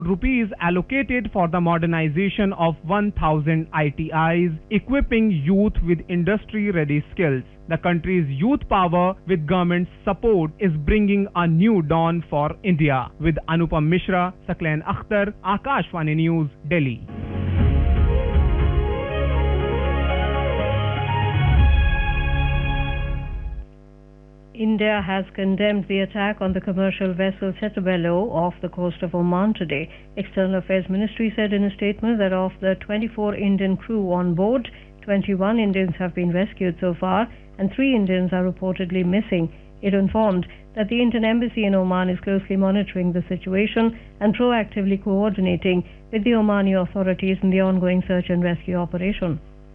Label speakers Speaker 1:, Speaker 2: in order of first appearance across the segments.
Speaker 1: rupees allocated for the modernization of 1,000 ITIs, equipping youth with industry-ready skills. The country's youth power, with government support, is bringing a new dawn for India. With Anupam Mishra, Sakleen Akhtar, Akashvani News, Delhi.
Speaker 2: India has condemned the attack on the commercial vessel Setabelo off the coast of Oman today. External Affairs Ministry said in a statement that of the 24 Indian crew on board, 21 Indians have been rescued so far and 3 Indians are reportedly missing. It informed that the Indian Embassy in Oman is closely monitoring the situation and proactively coordinating with the Omani authorities in the ongoing search and rescue operation.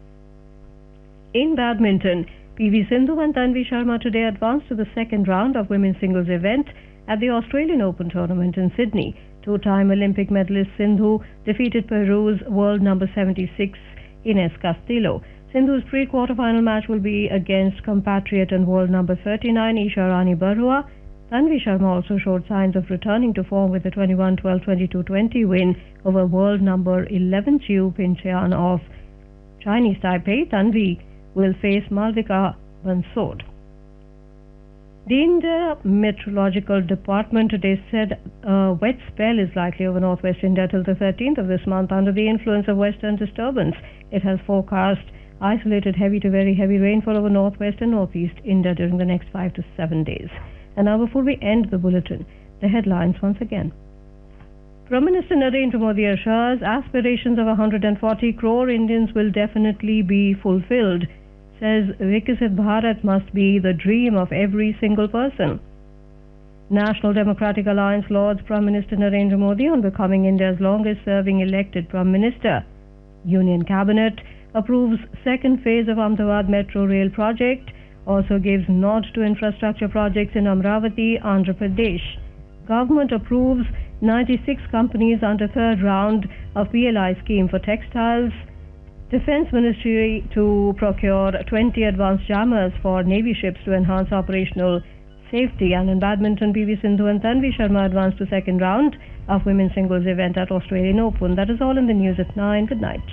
Speaker 2: In badminton, PV Sindhu and Tanvi Sharma today advanced to the second round of women's singles event at the Australian Open tournament in Sydney. Two-time Olympic medalist Sindhu defeated Peru's world number 76 Ines Castillo. Sindhu's pre-quarterfinal match will be against compatriot and world number 39 Isha Rani Barua. Tanvi Sharma also showed signs of returning to form with a 21-12, 22-20 win over world number 11 Chiu Pincheon of Chinese Taipei. Tanvi will face Malvika Bansod. The India Meteorological Department today said a wet spell is likely over northwest India till the 13th of this month under the influence of western disturbance. It has forecast isolated heavy to very heavy rainfall over northwest and northeast India during the next 5 to 7 days. And now before we end the bulletin, the headlines once again. Prime Minister Narendra Modi assures aspirations of 140 crore Indians will definitely be fulfilled. Says Viksit Bharat must be the dream of every single person. National Democratic Alliance lauds Prime Minister Narendra Modi on becoming India's longest-serving elected Prime Minister. Union Cabinet approves second phase of Ahmedabad Metro Rail project, also gives nod to infrastructure projects in Amravati, Andhra Pradesh. Government approves 96 companies under third round of PLI scheme for textiles. Defence Ministry to procure 20 advanced jammers for Navy ships to enhance operational safety. And in badminton, PV Sindhu and Tanvi Sharma advanced to second round of women's singles event at Australian Open. That is all in the news at 9. Good night.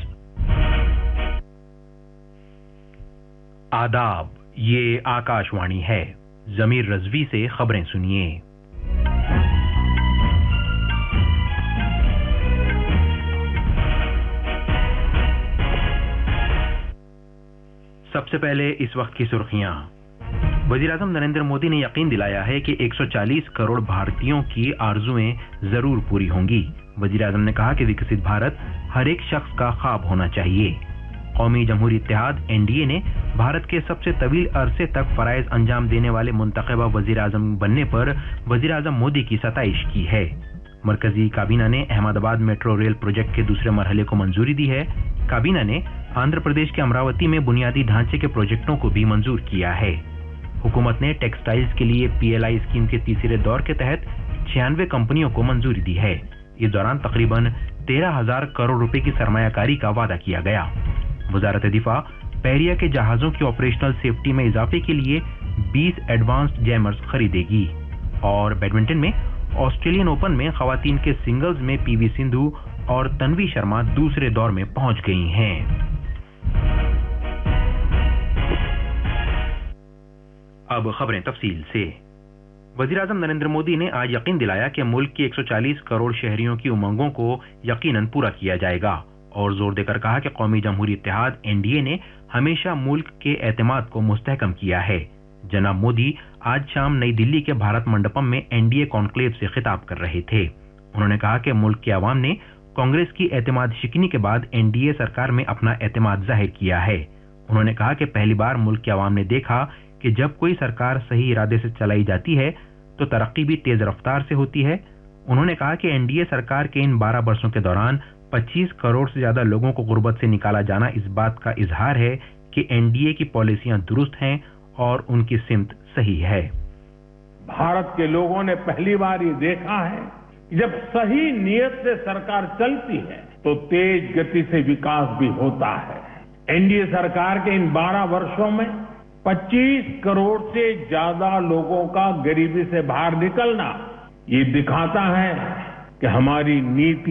Speaker 3: आदाब, ये आकाशवाणी है. जमीर रजवी से खबरें सुनिए. सबसे पहले इस वक्त की सुर्खियां. वज़ीर-ए-आज़म नरेंद्र मोदी ने यकीन दिलाया है कि 140 करोड़ भारतीयों की आरजुएं जरूर पूरी होंगी. वज़ीर-ए-आज़म ने कहा कि विकसित भारत हर एक शख्स का ख्वाब होना चाहिए. कौमी जमहूरी इत्तेहाद एनडीए ने भारत के सबसे तवील अरसे तक फराइज अंजाम देने वाले मुंतखबा वज़ीर-ए-आज़म बनने पर वज़ीर-ए-आज़म मोदी की सताइश की है. मरकजी काबीना ने अहमदाबाद मेट्रो रेल प्रोजेक्ट के दूसरे मरहले को मंजूरी दी है. काबीना ने आंध्र प्रदेश के अमरावती में बुनियादी ढांचे के प्रोजेक्टों को भी मंजूर किया है. हुकूमत ने टेक्सटाइल्स के लिए पीएलआई स्कीम के तीसरे दौर के तहत 96 कंपनियों को मंजूरी दी है. इस दौरान तकरीबन 13,000 करोड़ रुपए की सरमायाकारी का वादा किया गया. वजारत दिफा बहरिया के जहाजों की ऑपरेशनल सेफ्टी में इजाफे के लिए 20 एडवांस्ड जैमर्स खरीदेगी. और बैडमिंटन में ऑस्ट्रेलियन ओपन में खवातीन के सिंगल्स में पीवी सिंधु और तन्वी शर्मा दूसरे दौर में पहुंच गई हैं. अब खबरें तफसील से. वज़ीर-ए-आज़म नरेंद्र मोदी ने आज यकीन दिलाया कि मुल्क की 140 करोड़ शहरियों की उमंगों को यकीनन पूरा किया जाएगा और जोर देकर कहा कि कौमी जमहूरी इत्तेहाद एनडीए ने हमेशा मुल्क के एतमाद को मुस्तहकम किया है. जनाब मोदी आज शाम नई दिल्ली के भारत मंडपम में एनडीए कॉन्क्लेव से खिताब कर रहे थे. उन्होंने कहा कि मुल्क के अवाम ने कांग्रेस की एतमाद शिकनी के बाद एनडीए सरकार में अपना एतमाद जाहिर किया है. उन्होंने कहा कि पहली बार मुल्क के अवाम ने देखा कि जब कोई सरकार सही इरादे से चलाई जाती है तो तरक्की भी तेज रफ्तार से होती है. उन्होंने कहा कि एनडीए सरकार के इन 12 वर्षों के दौरान 25 करोड़ से ज्यादा लोगों को गुर्बत से निकाला जाना इस बात का इजहार है कि एनडीए की पॉलिसियां दुरुस्त हैं और उनकी सिमत सही है.
Speaker 4: भारत के लोगों ने पहली बार ये देखा है कि जब सही नीयत से सरकार चलती है तो तेज गति से विकास भी होता है. एनडीए सरकार के इन 12 वर्षों में 25 करोड़ से ज्यादा लोगों का गरीबी से बाहर निकलना ये दिखाता है कि हमारी नीति